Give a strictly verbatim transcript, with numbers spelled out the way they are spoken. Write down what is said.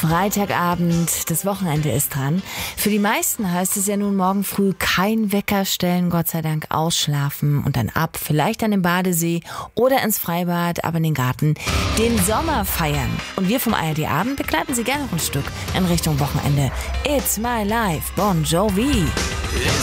Freitagabend, das Wochenende ist dran. Für die meisten heißt es ja nun morgen früh kein Wecker stellen, Gott sei Dank ausschlafen und dann ab, vielleicht an den Badesee oder ins Freibad, aber in den Garten, den Sommer feiern. Und wir vom A R D Abend begleiten Sie gerne noch ein Stück in Richtung Wochenende. It's my life, Bon Jovi.